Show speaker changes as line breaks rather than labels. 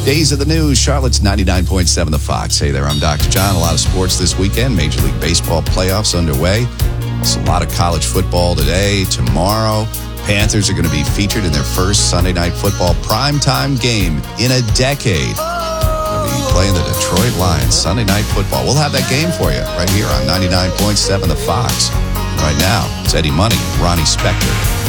Days of the News, Charlotte's 99.7 The Fox. Hey there, I'm Dr. John. A lot of sports this weekend. Major League Baseball playoffs underway. Also, a lot of college football today, tomorrow. Panthers are going to be featured in their first Sunday Night Football primetime game in a decade. They'll be playing the Detroit Lions Sunday Night Football. We'll have that game for you right here on 99.7 The Fox. Right now, it's Eddie Money and Ronnie Spector.